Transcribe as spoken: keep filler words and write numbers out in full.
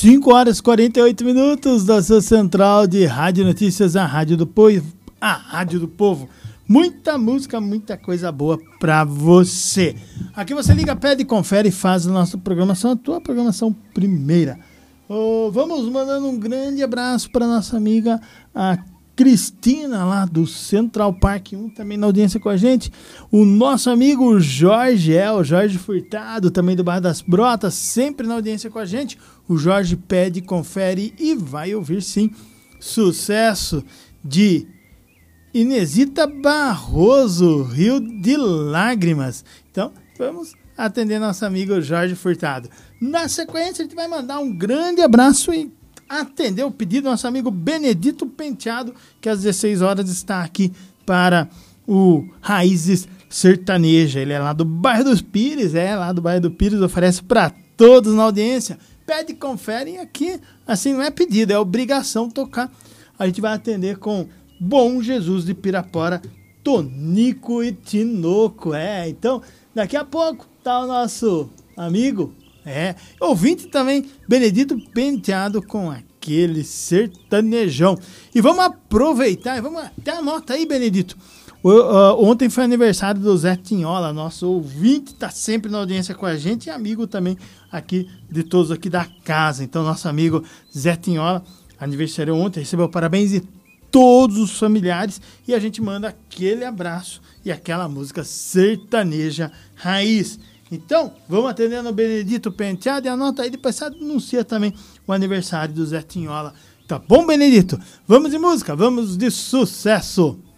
cinco horas e quarenta e oito minutos da sua central de Rádio Notícias, a Rádio do Povo, a Rádio do Povo. Muita música, muita coisa boa pra você. Aqui você liga, pede, confere e faz a nossa programação, a tua programação primeira. Oh, vamos mandando um grande abraço para nossa amiga a Cristina, lá do Central Park um, também na audiência com a gente. O nosso amigo Jorge, é, o Jorge Furtado, também do Bairro das Brotas, sempre na audiência com a gente. O Jorge pede, confere e vai ouvir sim. Sucesso de Inesita Barroso, Rio de Lágrimas. Então, vamos atender nosso amigo Jorge Furtado. Na sequência, a gente vai mandar um grande abraço e atender o pedido do nosso amigo Benedito Penteado, que às dezesseis horas está aqui para o Raízes Sertaneja. Ele é lá do bairro dos Pires, é lá do bairro do Pires, oferece para todos na audiência. Pede, confere, e aqui, assim, não é pedido, é obrigação tocar. A gente vai atender com Bom Jesus de Pirapora, Tonico e Tinoco. É, então, daqui a pouco tá o nosso amigo, é, ouvinte também, Benedito Penteado com aquele sertanejão. E vamos aproveitar, vamos até anota aí, Benedito. O, uh, ontem foi aniversário do Zé Tinhola, nosso ouvinte, tá sempre na audiência com a gente e amigo também aqui de todos aqui da casa. Então, nosso amigo Zé Tinhola, aniversário ontem, recebeu parabéns de todos os familiares e a gente manda aquele abraço e aquela música sertaneja raiz. Então, vamos atendendo o Benedito Penteado e anota aí, depois você anuncia também o aniversário do Zé Tinhola. Tá bom, Benedito? Vamos de música, vamos de sucesso!